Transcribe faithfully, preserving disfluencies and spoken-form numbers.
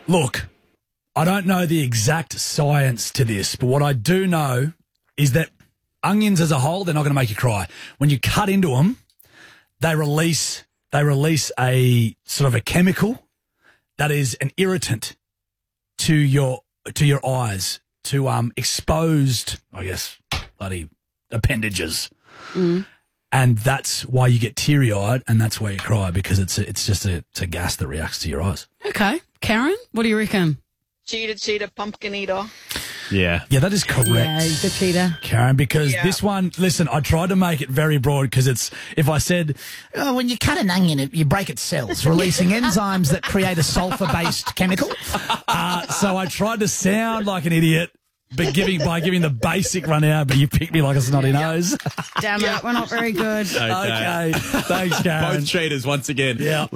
Look, I don't know the exact science to this, but what I do know is that onions as a whole, they're not going to make you cry. When you cut into them, they release they release a sort of a chemical that is an irritant to your to your eyes, to um exposed, I guess, bloody appendages. Mm. And that's why you get teary-eyed, and that's why you cry, because it's a, it's just a, it's a gas that reacts to your eyes. Okay. Karen, what do you reckon? Cheetah, cheetah, pumpkin eater. Yeah. Yeah, that is correct. Yeah, he's a cheater. Karen, because Yeah. this one, listen, I tried to make it very broad because it's, if I said, Oh, when you cut an onion, it, you break its cells, releasing enzymes that create a sulfur-based chemical. uh, so I tried to sound like an idiot, but giving by giving the basic run out, but you picked me like a snotty nose. Damn it, we're not very good. Okay. Okay. Thanks, Karen. Both cheaters once again. Yeah.